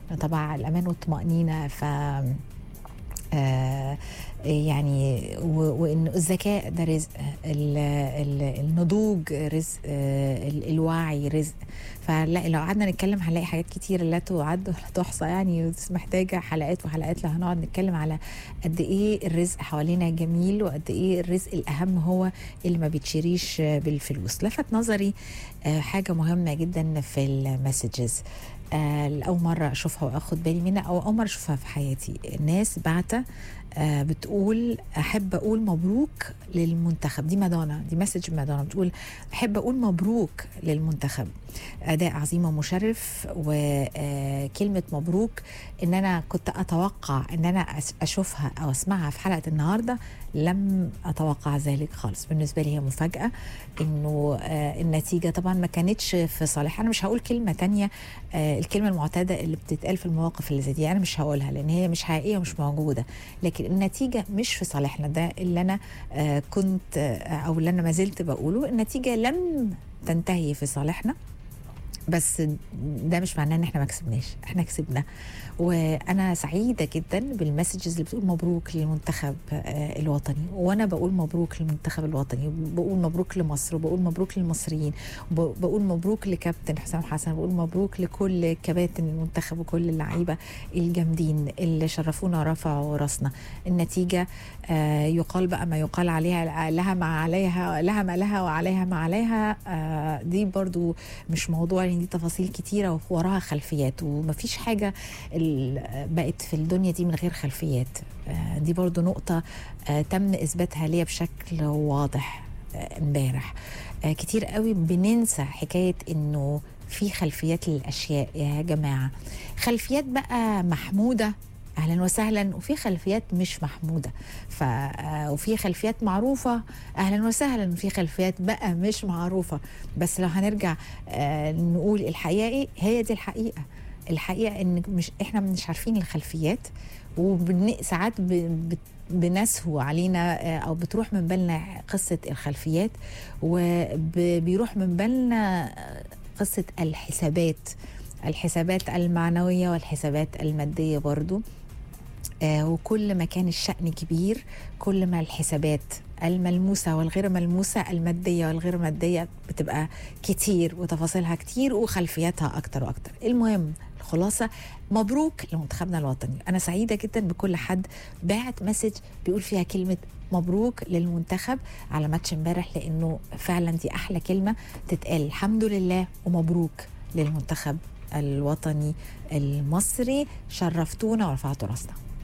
طبعا الأمان والطمأنينة. ف يعني وإن الذكاء ده رزق، النضوج رزق، الوعي رزق. فلا لو قعدنا نتكلم هنلاقي حاجات كتير لا تعد ولا تحصى يعني، محتاجة حلقات وحلقات لو هنقعد نتكلم على قد ايه الرزق حوالينا جميل، وقد ايه الرزق الأهم هو اللي ما بيتشريش بالفلوس. لفت نظري حاجة مهمة جدا في المسجز، لأول مرة أشوفها وأخد بالي منها، أو أول مرة أشوفها في حياتي. الناس بعتة بتقول أحب أقول مبروك للمنتخب. دي مادونا، دي مسج مادونا بتقول أحب أقول مبروك للمنتخب، أداء عظيم ومشرف. وكلمة مبروك إن أنا كنت أتوقع إن أنا أشوفها أو أسمعها في حلقة النهاردة، لم أتوقع ذلك خالص. بالنسبة لي هي مفاجأة إنه النتيجة طبعا ما كانتش في صالح. أنا مش هقول كلمة تانية، الكلمة المعتادة اللي بتتقال في المواقف اللي زي دي أنا مش هقولها لأن هي مش حقيقية ومش موجودة، لكن النتيجة مش في صالحنا. ده اللي أنا كنت أو اللي أنا ما زلت بقوله. النتيجة لم تنتهي في صالحنا، بس ده مش معناه ان احنا ما كسبناش، احنا كسبنا. وانا سعيده جدا بالمسجز اللي بتقول مبروك للمنتخب الوطني، وانا بقول مبروك للمنتخب الوطني، بقول مبروك لمصر، وبقول مبروك للمصريين، وبقول مبروك لكابتن حسام حسن، بقول مبروك لكل كباتن المنتخب وكل اللعيبه الجامدين اللي شرفونا ورفعوا راسنا. النتيجه يقال بقى ما يقال عليها، لها ما عليها، لها ما لها وعليها ما عليها. دي برضو مش موضوع، يعني دي تفاصيل كتيرة ووراها خلفيات، ومفيش حاجة بقت في الدنيا دي من غير خلفيات. دي برضو نقطة تم إثباتها ليا بشكل واضح امبارح. كتير قوي بننسى حكاية إنه في خلفيات للأشياء يا جماعة. خلفيات بقى محمودة اهلا وسهلا، وفي خلفيات مش محموده. وفي خلفيات معروفه اهلا وسهلا، وفي خلفيات بقى مش معروفه. بس لو هنرجع نقول الحقيقه ايه، هي دي الحقيقه. الحقيقه ان مش احنا مش عارفين الخلفيات، وساعات بنسهو علينا او بتروح من بالنا قصه الخلفيات، وبيروح من بالنا قصه الحسابات المعنويه والحسابات الماديه برضو. وكل ما كان الشأن كبير، كل ما الحسابات الملموسة والغير ملموسة، المادية والغير مادية، بتبقى كتير وتفاصيلها كتير وخلفياتها أكتر وأكتر. المهم الخلاصة، مبروك لمنتخبنا الوطني. أنا سعيدة جدا بكل حد باعت مسج بيقول فيها كلمة مبروك للمنتخب على ماتش امبارح، لأنه فعلا دي أحلى كلمة تتقال. الحمد لله ومبروك للمنتخب الوطني المصري، شرفتونا ورفعتوا راسنا.